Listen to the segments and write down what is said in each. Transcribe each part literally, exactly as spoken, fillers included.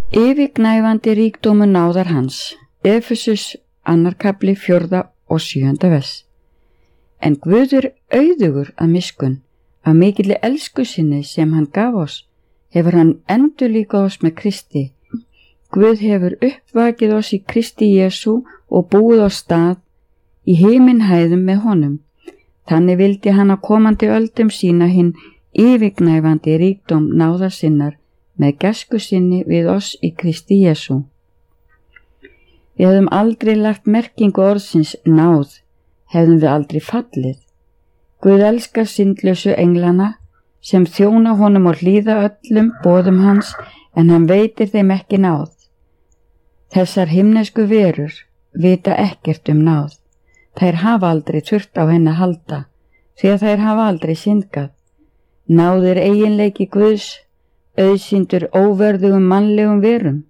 Yfirgnæfandi ríkdómur náðar hans. Efesus annar kafli fjórða og sjöunda vers. En Guð er auðugur að miskunn, af mikilli elsku sinni sem hann gaf oss, hefur hann endurlíkað oss með Kristi. Guð hefur uppvakið oss í Kristi Jesú og búið oss stað í himinhæðum með honum. Þannig vildi hann á komandi öldum sína hinn yfirgnæfandi ríkdóm náðar sinnar með gæsku sinni við oss í Kristi Jesú. Við hefðum aldrei lagt merkingu orðsins náð, hefðum við aldrei fallið. Guð elskar syndlausu englana sem þjóna honum og hlýða öllum boðum hans, en hann veitir þeim ekki náð. Þessar himnesku verur vita ekkert um náð. Þær hafa aldrei þurft á henni að halda, því að þær hafa aldrei syndgað. Náð er eiginleiki Guðs, auðsýndur óverðugum mannlegum verum.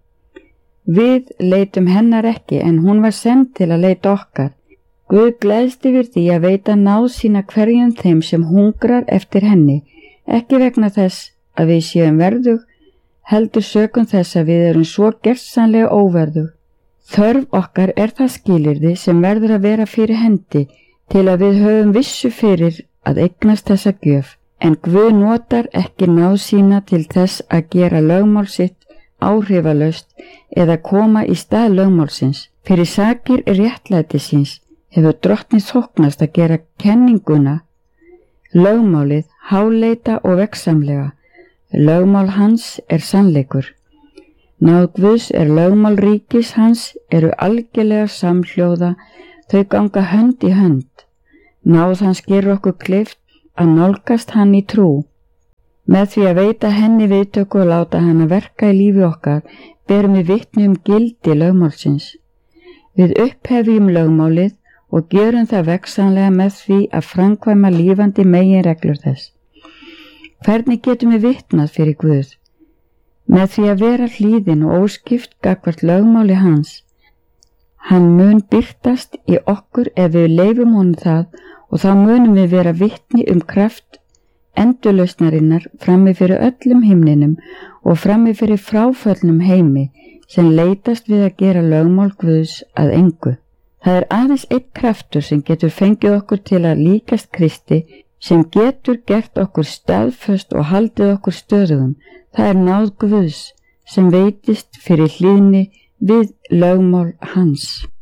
Við leitum hennar ekki, en hún var send til að leita okkar. Guð gleðst yfir því að veita náð sína hverjum þeim sem hungrar eftir henni, ekki vegna þess að við séum verðug, heldur sökum þess að við erum svo gersamlega óverðug. Þörf okkar er það skilyrði sem verður að vera fyrir hendi til að við höfum vissu fyrir að eignast þessa gjöf, en Guð notar ekki náð sína til þess að gera lögmál sitt áhrifalaust eða koma í stað lögmálsins. Fyrir sakir réttlæti síns hefur drottni þóknast að gera kenninguna, lögmálið, háleita og veggsamlega. Lögmál hans er sannleikur. Náð Guðs er lögmál ríkis hans eru algjörlega samhljóða, þau ganga hönd í hönd. Náð hans gerur okkur kleift að nálgast hann í trú. Með því að veita henni viðtöku og láta hann að verka í lífi okkar, berum við vitni um gildi lögmálsins. Við upphefjum lögmálið og gjörum það veggsamlega með því að framkvæma lífandi meginreglur þess. Hvernig getum við vitnað fyrir Guð? Með því að vera hlýðin og óskipt gagnvart lögmáli hans. Hann mun birtast í okkur ef við leifum honum það, og þá munum við vera vitni um kraft endurlausnarinnar frammi fyrir öllum himninum og frammi fyrir fráföllnum heimi sem leitast við að gera lögmál Guðs að engu. Það er aðeins einn kraftur sem getur fengið okkur til að líkast Kristi, sem getur gert okkur staðföst og haldið okkur stöðugum. Það er náð Guðs sem veitist fyrir hlýðni við lögmál hans.